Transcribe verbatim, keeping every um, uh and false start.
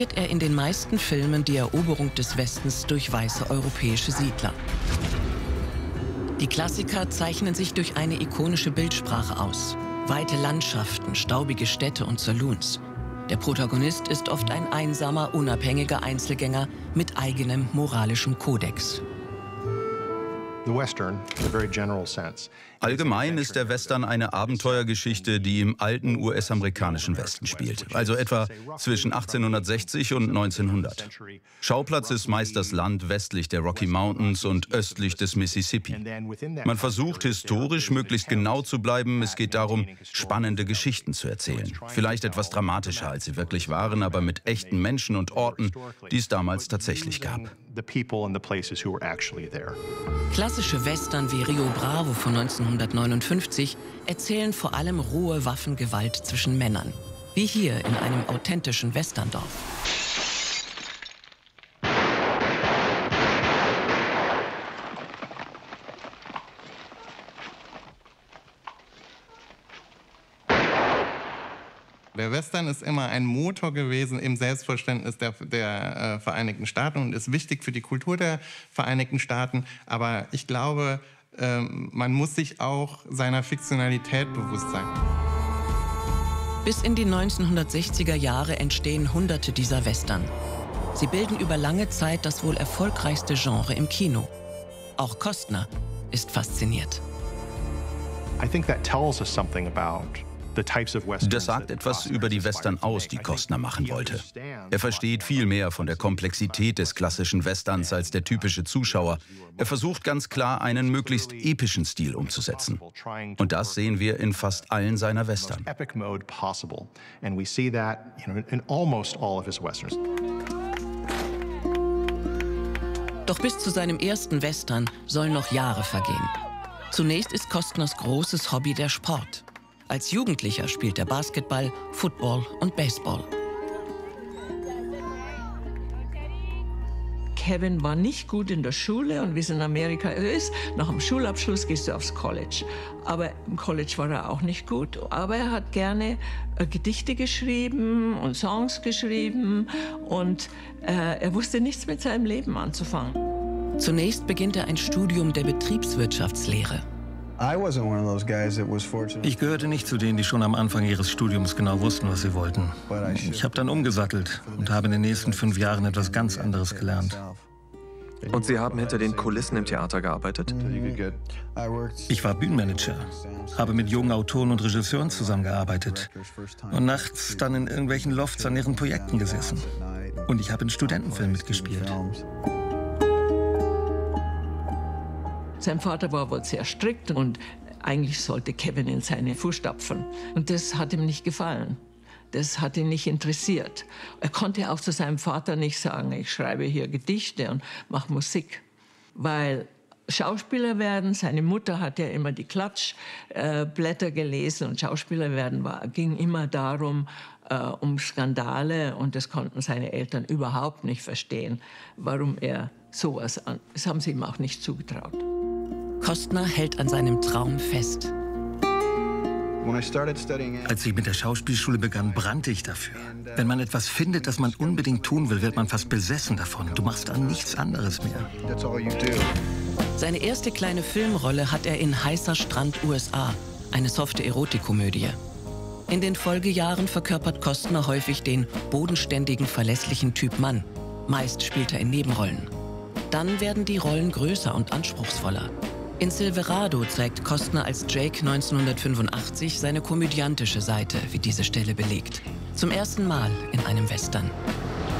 er in den meisten Filmen die Eroberung des Westens durch weiße europäische Siedler. Die Klassiker zeichnen sich durch eine ikonische Bildsprache aus. Weite Landschaften, staubige Städte und Saloons. Der Protagonist ist oft ein einsamer, unabhängiger Einzelgänger mit eigenem moralischem Kodex. Allgemein ist der Western eine Abenteuergeschichte, die im alten U S-amerikanischen Westen spielt, also etwa zwischen achtzehnhundertsechzig und neunzehnhundert. Schauplatz ist meist das Land westlich der Rocky Mountains und östlich des Mississippi. Man versucht historisch möglichst genau zu bleiben. Es geht darum, spannende Geschichten zu erzählen. Vielleicht etwas dramatischer, als sie wirklich waren, aber mit echten Menschen und Orten, die es damals tatsächlich gab. Klassische Western wie Rio Bravo von neunzehnhundertneunundfünfzig erzählen vor allem rohe Waffengewalt zwischen Männern, wie hier in einem authentischen Westerndorf. Der Western ist immer ein Motor gewesen im Selbstverständnis der, der äh, Vereinigten Staaten und ist wichtig für die Kultur der Vereinigten Staaten. Aber ich glaube, äh, man muss sich auch seiner Fiktionalität bewusst sein. Bis in die neunzehnhundertsechziger Jahre entstehen Hunderte dieser Western. Sie bilden über lange Zeit das wohl erfolgreichste Genre im Kino. Auch Costner ist fasziniert. I think that tells us something about Das sagt etwas über die Western aus, die Costner machen wollte. Er versteht viel mehr von der Komplexität des klassischen Westerns als der typische Zuschauer. Er versucht ganz klar, einen möglichst epischen Stil umzusetzen. Und das sehen wir in fast allen seiner Western. Doch bis zu seinem ersten Western sollen noch Jahre vergehen. Zunächst ist Costners großes Hobby der Sport. Als Jugendlicher spielt er Basketball, Football und Baseball. Kevin war nicht gut in der Schule und wie es in Amerika ist, nach dem Schulabschluss gehst du aufs College. Aber im College war er auch nicht gut. Aber er hat gerne äh, Gedichte geschrieben und Songs geschrieben und äh, er wusste nichts mit seinem Leben anzufangen. Zunächst beginnt er ein Studium der Betriebswirtschaftslehre. Ich gehörte nicht zu denen, die schon am Anfang ihres Studiums genau wussten, was sie wollten. Ich habe dann umgesattelt und habe in den nächsten fünf Jahren etwas ganz anderes gelernt. Und Sie haben hinter den Kulissen im Theater gearbeitet? Ich war Bühnenmanager, habe mit jungen Autoren und Regisseuren zusammengearbeitet und nachts dann in irgendwelchen Lofts an ihren Projekten gesessen. Und ich habe in Studentenfilmen mitgespielt. Sein Vater war wohl sehr strikt und eigentlich sollte Kevin in seine Fußstapfen. Und das hat ihm nicht gefallen. Das hat ihn nicht interessiert. Er konnte auch zu seinem Vater nicht sagen, ich schreibe hier Gedichte und mache Musik. Weil Schauspieler werden, seine Mutter hat ja immer die Klatschblätter äh, gelesen und Schauspieler werden war, ging immer darum, äh, um Skandale und das konnten seine Eltern überhaupt nicht verstehen, warum er sowas an. Das haben sie ihm auch nicht zugetraut. Costner hält an seinem Traum fest. Als ich mit der Schauspielschule begann, brannte ich dafür. Wenn man etwas findet, das man unbedingt tun will, wird man fast besessen davon. Du machst an nichts anderes mehr. Seine erste kleine Filmrolle hat er in Heißer Strand U S A, eine softe Erotikkomödie. In den Folgejahren verkörpert Costner häufig den bodenständigen, verlässlichen Typ Mann. Meist spielt er in Nebenrollen. Dann werden die Rollen größer und anspruchsvoller. In Silverado zeigt Costner als Jake neunzehnhundertfünfundachtzig seine komödiantische Seite, wie diese Stelle belegt. Zum ersten Mal in einem Western.